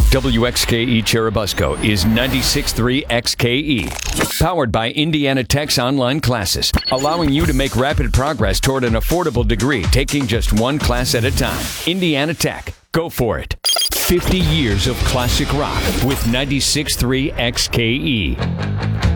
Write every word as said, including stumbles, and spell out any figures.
W X K E Cherubusco is ninety-six point three X K E. Powered by Indiana Tech's online classes, allowing you to make rapid progress toward an affordable degree, taking just one class at a time. Indiana Tech. Go for it. fifty years of classic rock with ninety-six point three X K E.